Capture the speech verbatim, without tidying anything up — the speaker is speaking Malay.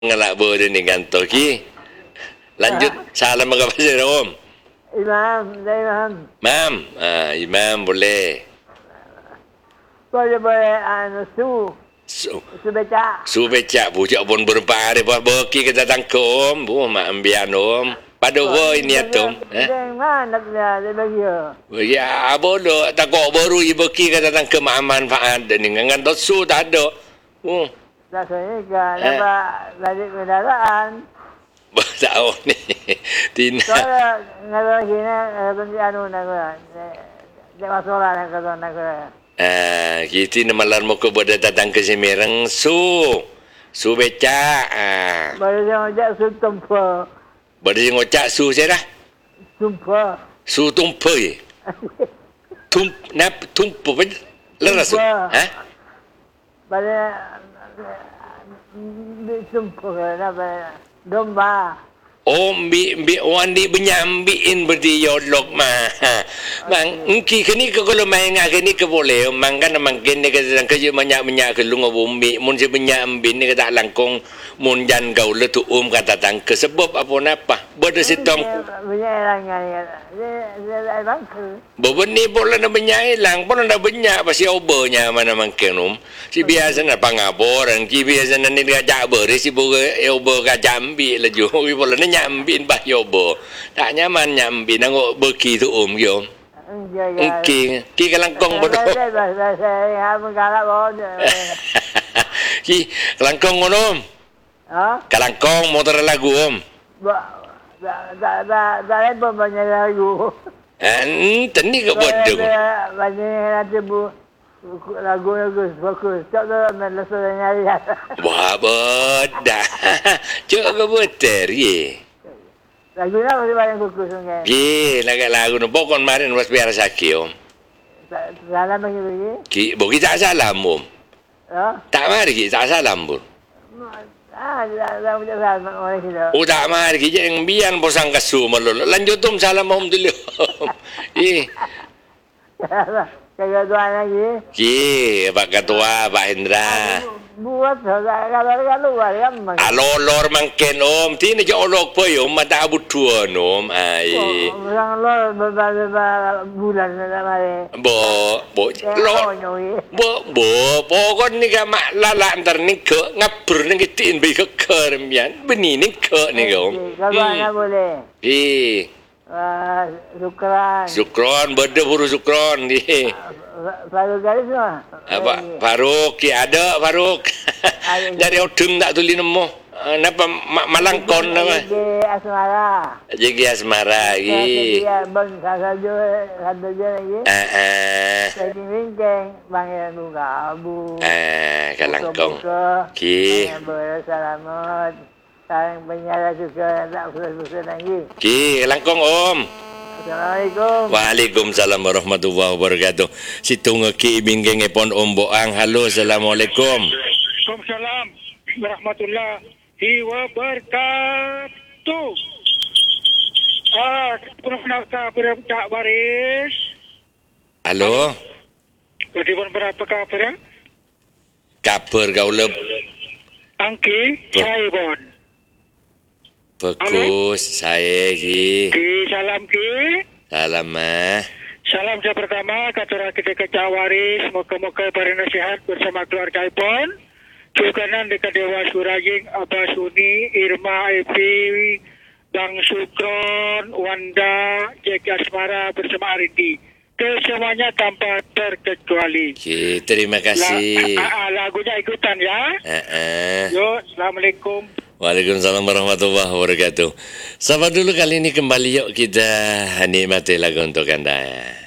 Ngelak boleh ni kantor ki. Lanjut salam ke pasal Om. Imam, dah Imam. Mam, ah, Imam boleh. Boleh boleh anu su. Su, Su becak. su becak bujuk pun berempat hari pas berki kita datang ke Om. Bu mak ambian Om. Pada wo ini atom. Eh? Mana nak dia dia bagi ya. Ya, bodoh. Takut baru i berki kita datang ke mak manfaat ni. Ngan dot su tak ada. Oh. Rasanya kan dapat balik kendaraan. Tahu ni. Tina. Soalnya ngalah gini ngalah di anu nak kan. Dia masalah nak kan nak kan. Ah, kita ni malam mau ke bodoh datang ke Semarang su. Su becak. Ah. Baru dia ngajak su tumpa. Bodoh yang ngocak su saya dah. Tumpa. Su tumpa ye. Tum nap tumpa apa? Leras. Ha? Baru di tumpa apa? Domba. Oh, bi bi wan di benyambiin berdi yolok mah. Mang engki kini ke kalau main ngak kini ke boleh. Mang kan mang kini ke sedang kerja banyak-banyak ke lunga bumi. Mun si benyambin ni kata langkong mun jan kau le tu um kata tang ke sebab apa napa. Bodoh sitom. Banyak orang ni. Dia dia bangku. Bebeni bola na banyak hilang. Bola na banyak pasti obernya mana mangken um. Si biasa na pangaboran. Ki biasa na ni gajak ber. Si boga ober gajak ambil laju. Bola na nyambin bah yobo. Tak nyaman nyambin nangok berki tu um yo. Ki ki kalangkong bodoh. Saya mengalak bodoh. Ki kalangkong ngono. Ha? Kalangkong motor lagu om. Ba da da da da lepo banyak lagu. Eh, tani ke bodoh. Banyak nanti bu lagu-lagu bagus. Tak ada mana nyari. Wah, bodoh. Cuk ke bodoh ye. Lagu ni masih banyak bagus kan. Ki, lagu lagu no pokon marin was biar sakit om. Salam bagi bagi. Ki, bogi tak salam om. Ha? Tak mari ki tak salam bur. Ah, dah dah punya salam orang kita. Oh tak mari ki yang bian posang kasu melulu. Lanjut om salam om dulu. Ih. Jaga tuan lagi. Ki, Pak Ketua, Pak Hendra. Buat kalau luar kan. Alolor mangken om. Tini je olok po yo mata abutuan om. Ai. Orang lor beberapa bulan dah mari. Bo, bo, lo. Bo, bo, pokok ni ka mak lala antar ni ke ngapur ni kitin bi ke kermian. Beni ni ke ni om. Kalau nak boleh. Eh. Ah, sukran. Sukron, berde buru sukron di. Faruk garis mah. Apa Faruk ki ada Faruk. Dari udung tak tuli nemu. Napa malangkon nama? Di asmara. Jegi asmara iki. Ya bang saja ada je lagi. Ah ah. Saya bincang bang buka abu. Ah, kalangkong. Ki. Bersalamat. Sayang penyara juga tak susah-susah lagi. Ki, kalangkong om. Assalamualaikum. Waalaikumsalam warahmatullahi wabarakatuh. Situng ki bingking epon om boang. Halo, assalamualaikum. Waalaikumsalam warahmatullahi wabarakatuh. Ah, pernah nak kabar tak baris? Halo. Bagaimana berapa kabar? Kabar kau leb. Angki, saya bon. Bagus, saya ki. Ki salam ki. Salam mah. Salam saya pertama katura kita ke Cawaris, moga-moga bernasihat bersama keluarga pun. Cukanan dekat Dewa Suraging, Abah Suni, Irma, Evi, Bang Sukron, Wanda, Jeki Asmara bersama Arindi. Kesemuanya tanpa terkecuali. Ki, terima kasih. La, a, a, lagunya ikutan ya. Ah ah. Yo, Assalamualaikum. Waalaikumsalam warahmatullahi wabarakatuh. Sahabat dulu kali ini kembali yuk kita nikmati lagu untuk Anda.